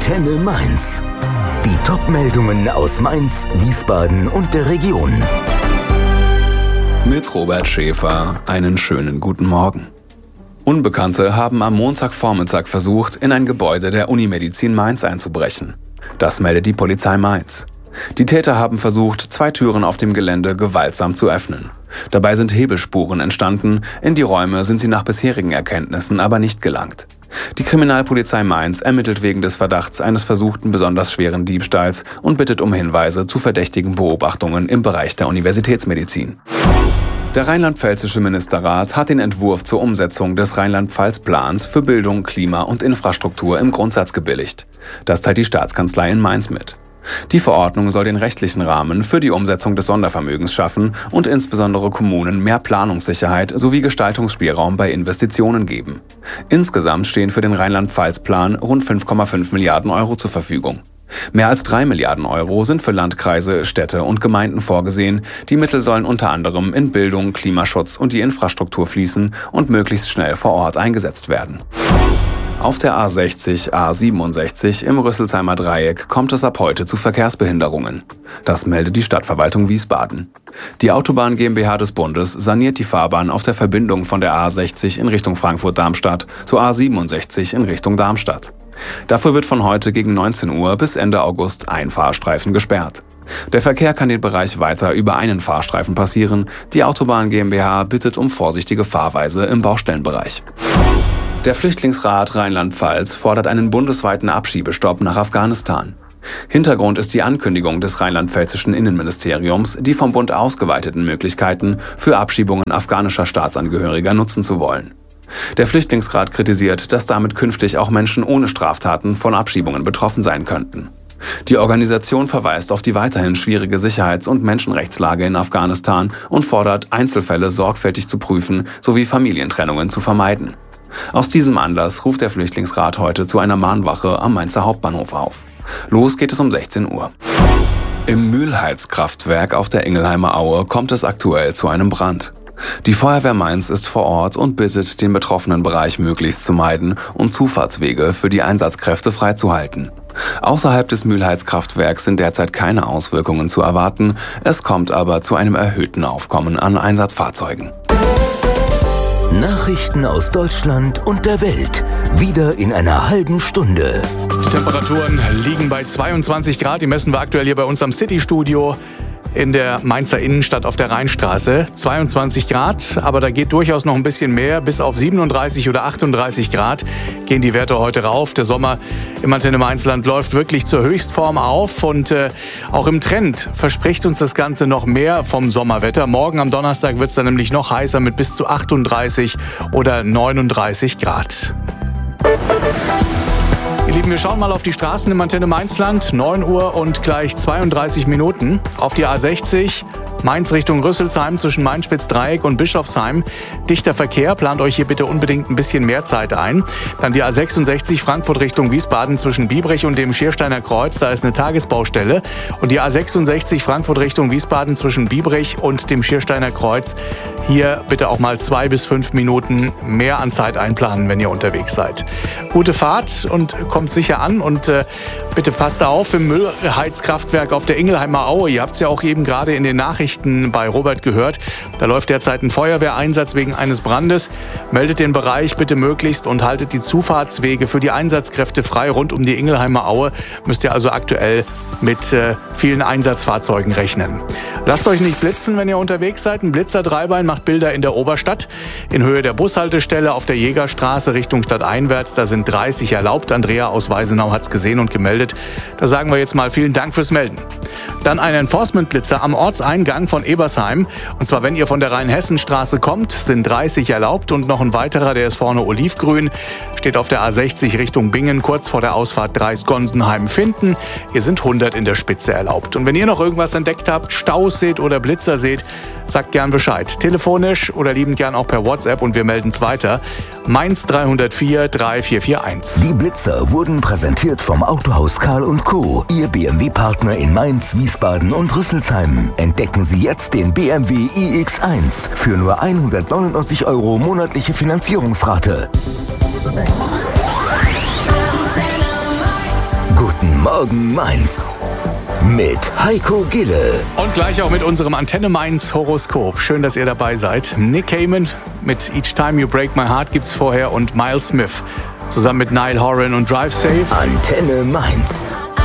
Antenne Mainz. Die Top-Meldungen aus Mainz, Wiesbaden und der Region. Mit Robert Schäfer einen schönen guten Morgen. Unbekannte haben am Montagvormittag versucht, in ein Gebäude der Unimedizin Mainz einzubrechen. Das meldet die Polizei Mainz. Die Täter haben versucht, 2 Türen auf dem Gelände gewaltsam zu öffnen. Dabei sind Hebelspuren entstanden, in die Räume sind sie nach bisherigen Erkenntnissen aber nicht gelangt. Die Kriminalpolizei Mainz ermittelt wegen des Verdachts eines versuchten besonders schweren Diebstahls und bittet um Hinweise zu verdächtigen Beobachtungen im Bereich der Universitätsmedizin. Der rheinland-pfälzische Ministerrat hat den Entwurf zur Umsetzung des Rheinland-Pfalz-Plans für Bildung, Klima und Infrastruktur im Grundsatz gebilligt. Das teilt die Staatskanzlei in Mainz mit. Die Verordnung soll den rechtlichen Rahmen für die Umsetzung des Sondervermögens schaffen und insbesondere Kommunen mehr Planungssicherheit sowie Gestaltungsspielraum bei Investitionen geben. Insgesamt stehen für den Rheinland-Pfalz-Plan rund 5,5 Milliarden Euro zur Verfügung. Mehr als 3 Milliarden Euro sind für Landkreise, Städte und Gemeinden vorgesehen. Die Mittel sollen unter anderem in Bildung, Klimaschutz und die Infrastruktur fließen und möglichst schnell vor Ort eingesetzt werden. Auf der A60, A67 im Rüsselsheimer Dreieck kommt es ab heute zu Verkehrsbehinderungen. Das meldet die Stadtverwaltung Wiesbaden. Die Autobahn GmbH des Bundes saniert die Fahrbahn auf der Verbindung von der A60 in Richtung Frankfurt-Darmstadt zur A67 in Richtung Darmstadt. Dafür wird von heute gegen 19 Uhr bis Ende August ein Fahrstreifen gesperrt. Der Verkehr kann den Bereich weiter über einen Fahrstreifen passieren. Die Autobahn GmbH bittet um vorsichtige Fahrweise im Baustellenbereich. Der Flüchtlingsrat Rheinland-Pfalz fordert einen bundesweiten Abschiebestopp nach Afghanistan. Hintergrund ist die Ankündigung des rheinland-pfälzischen Innenministeriums, die vom Bund ausgeweiteten Möglichkeiten für Abschiebungen afghanischer Staatsangehöriger nutzen zu wollen. Der Flüchtlingsrat kritisiert, dass damit künftig auch Menschen ohne Straftaten von Abschiebungen betroffen sein könnten. Die Organisation verweist auf die weiterhin schwierige Sicherheits- und Menschenrechtslage in Afghanistan und fordert, Einzelfälle sorgfältig zu prüfen sowie Familientrennungen zu vermeiden. Aus diesem Anlass ruft der Flüchtlingsrat heute zu einer Mahnwache am Mainzer Hauptbahnhof auf. Los geht es um 16 Uhr. Im Mühlheizkraftwerk auf der Ingelheimer Aue kommt es aktuell zu einem Brand. Die Feuerwehr Mainz ist vor Ort und bittet, den betroffenen Bereich möglichst zu meiden und Zufahrtswege für die Einsatzkräfte freizuhalten. Außerhalb des Mühlheizkraftwerks sind derzeit keine Auswirkungen zu erwarten, es kommt aber zu einem erhöhten Aufkommen an Einsatzfahrzeugen. Nachrichten aus Deutschland und der Welt. Wieder in einer halben Stunde. Die Temperaturen liegen bei 22 Grad. Die messen wir aktuell hier bei uns am City-Studio in der Mainzer Innenstadt auf der Rheinstraße. 22 Grad, aber da geht durchaus noch ein bisschen mehr. Bis auf 37 oder 38 Grad gehen die Werte heute rauf. Der Sommer im Antenne Mainzland läuft wirklich zur Höchstform auf und auch im Trend verspricht uns das Ganze noch mehr vom Sommerwetter. Morgen am Donnerstag wird es dann nämlich noch heißer mit bis zu 38 oder 39 Grad. Ihr Lieben, wir schauen mal auf die Straßen im Antenne Mainzland. 9 Uhr und gleich 32 Minuten. Auf die A60 Mainz Richtung Rüsselsheim zwischen Mainspitz-Dreieck und Bischofsheim. Dichter Verkehr, plant euch hier bitte unbedingt ein bisschen mehr Zeit ein. Dann die A66 Frankfurt Richtung Wiesbaden zwischen Biebrich und dem Schiersteiner Kreuz. Da ist eine Tagesbaustelle. Und die A66 Frankfurt Richtung Wiesbaden zwischen Biebrich und dem Schiersteiner Kreuz. Hier bitte auch mal 2 bis 5 Minuten mehr an Zeit einplanen, wenn ihr unterwegs seid. Gute Fahrt und kommt sicher an und bitte passt auf im Müllheizkraftwerk auf der Ingelheimer Aue. Ihr habt es ja auch eben gerade in den Nachrichten bei Robert gehört. Da läuft derzeit ein Feuerwehreinsatz wegen eines Brandes. Meldet den Bereich bitte möglichst und haltet die Zufahrtswege für die Einsatzkräfte frei rund um die Ingelheimer Aue. Müsst ihr also aktuell mit vielen Einsatzfahrzeugen rechnen. Lasst euch nicht blitzen, wenn ihr unterwegs seid. Ein Blitzer-Dreibein macht Bilder in der Oberstadt. In Höhe der Bushaltestelle auf der Jägerstraße Richtung stadteinwärts. Da sind 30 erlaubt. Andrea aus Weisenau hat es gesehen und gemeldet. Da sagen wir jetzt mal vielen Dank fürs Melden. Dann ein Enforcement-Blitzer am Ortseingang von Ebersheim. Und zwar, wenn ihr von der Rheinhessenstraße kommt, sind 30 erlaubt. Und noch ein weiterer, der ist vorne olivgrün. Steht auf der A60 Richtung Bingen, kurz vor der Ausfahrt Dreis-Gonsenheim-Finden. Hier sind 100 in der Spitze erlaubt. Und wenn ihr noch irgendwas entdeckt habt, Staus seht oder Blitzer seht, sagt gern Bescheid. Telefonisch oder liebend gern auch per WhatsApp und wir melden es weiter. Mainz 304 3441. Die Blitzer wurden präsentiert vom Autohaus Karl & Co., Ihr BMW-Partner in Mainz, Wiesbaden und Rüsselsheim. Entdecken Sie jetzt den BMW iX1 für nur 199 € monatliche Finanzierungsrate. Morgen Mainz. Mit Heiko Gille. Und gleich auch mit unserem Antenne Mainz Horoskop. Schön, dass ihr dabei seid. Nick Cayman mit Each Time You Break My Heart gibt's vorher und Miles Smith zusammen mit Niall Horan und Drive Safe. Antenne Mainz.